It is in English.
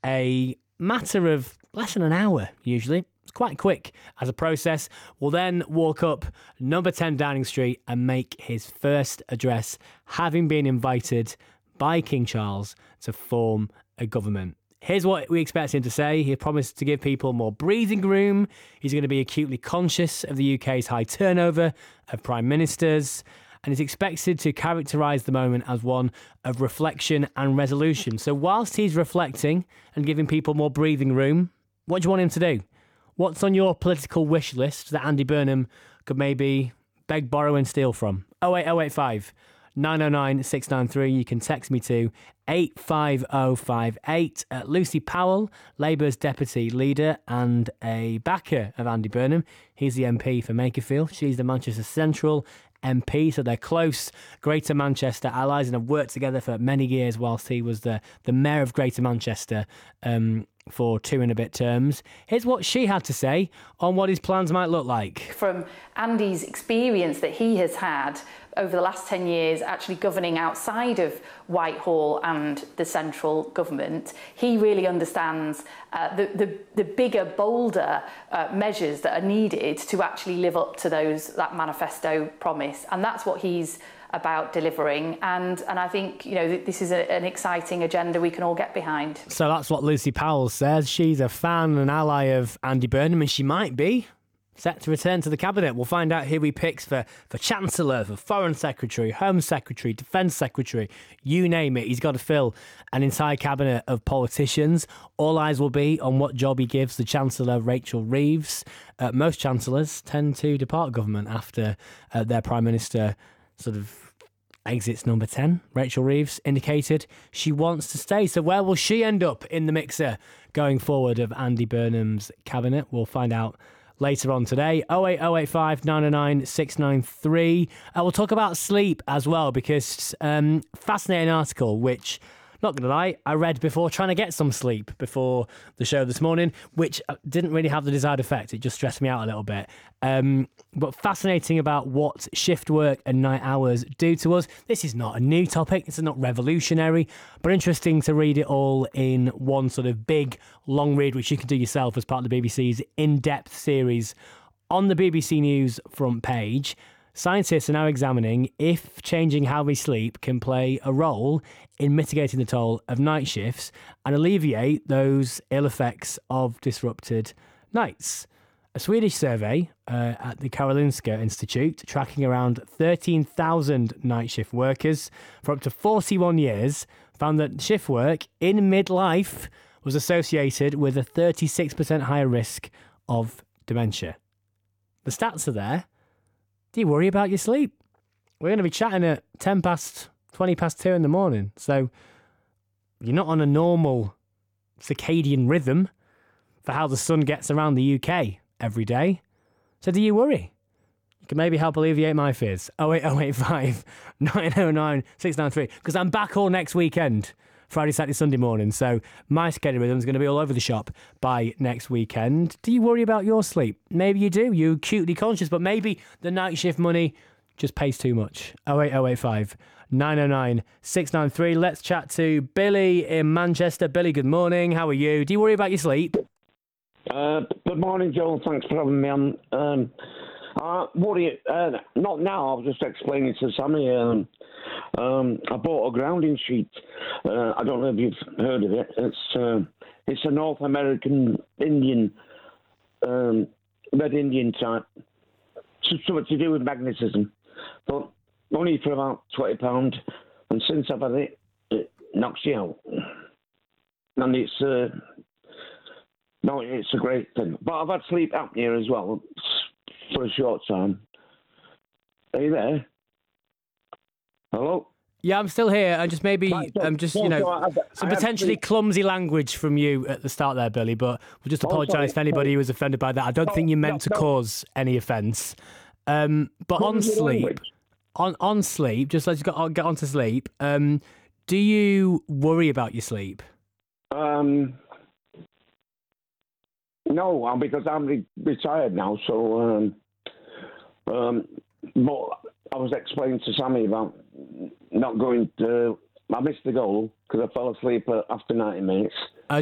a matter of less than an hour, usually. It's quite quick as a process. Will then walk up number 10 Downing Street and make his first address, having been invited by King Charles to form a government. Here's what we expect him to say. He promised to give people more breathing room. He's going to be acutely conscious of the UK's high turnover of prime ministers, and is expected to characterise the moment as one of reflection and resolution. So whilst he's reflecting and giving people more breathing room, what do you want him to do? What's on your political wish list that Andy Burnham could maybe beg, borrow and steal from? 08085 909 693. You can text me to 85058. Lucy Powell, Labour's deputy leader and a backer of Andy Burnham. He's the MP for Makerfield. She's the Manchester Central MP, so they're close Greater Manchester allies and have worked together for many years whilst he was the mayor of Greater Manchester for 2 and a bit terms. Here's what she had to say on what his plans might look like. From Andy's experience that he has had over the last 10 years actually governing outside of Whitehall and the central government, he really understands the bigger, bolder measures that are needed to actually live up to that manifesto promise. And that's what he's about delivering, and I think this is an exciting agenda we can all get behind. So that's what Lucy Powell says. She's a fan and ally of Andy Burnham, and she might be set to return to the cabinet. We'll find out who he picks for Chancellor, for Foreign Secretary, Home Secretary, Defence Secretary, you name it. He's got to fill an entire cabinet of politicians. All eyes will be on what job he gives the Chancellor, Rachel Reeves. Most Chancellors tend to depart government after their Prime Minister sort of exits number 10. Rachel Reeves indicated she wants to stay. So where will she end up in the mixer going forward of Andy Burnham's cabinet? We'll find out later on today. 08085 909 693. We'll talk about sleep as well, because fascinating article which, not going to lie, I read before trying to get some sleep before the show this morning, which didn't really have the desired effect. It just stressed me out a little bit. But fascinating about what shift work and night hours do to us. This is not a new topic. This is not revolutionary, but interesting to read it all in one sort of big, long read, which you can do yourself as part of the BBC's in-depth series on the BBC News front page. Scientists are now examining if changing how we sleep can play a role in mitigating the toll of night shifts and alleviate those ill effects of disrupted nights. A Swedish survey at the Karolinska Institute, tracking around 13,000 night shift workers for up to 41 years, found that shift work in midlife was associated with a 36% higher risk of dementia. The stats are there. Do you worry about your sleep? We're going to be chatting at 20 past 2 in the morning. So you're not on a normal circadian rhythm for how the sun gets around the UK every day. So do you worry? You can maybe help alleviate my fears. 08085 909 693. Because I'm back all next weekend. Friday, Saturday, Sunday morning. So my circadian rhythm is going to be all over the shop by next weekend. Do you worry about your sleep? Maybe you do. You're acutely conscious, but maybe the night shift money just pays too much. 08085 909 693. Let's chat to Billy in Manchester. Billy, good morning. How are you? Do you worry about your sleep? Good morning, Joel. Thanks for having me on. Worry, not now. I was just explaining to Sammy. I bought a grounding sheet. I don't know if you've heard of it. It's a North American Indian, Red Indian type. Something to do with magnetism, but only for about £20. And since I've had it, it knocks you out. And it's a great thing. But I've had sleep apnea as well for a short time. Are you there? Hello? Yeah, I'm still here. And just maybe, some potentially clumsy language from you at the start there, Billy, but we'll just apologise for anybody who was offended by that. I don't think you meant to cause any offence. But on sleep, on sleep, just let's get on to sleep. Do you worry about your sleep? No, because I'm retired now, so but I was explaining to Sammy about not going to. I missed the goal because I fell asleep after 90 minutes.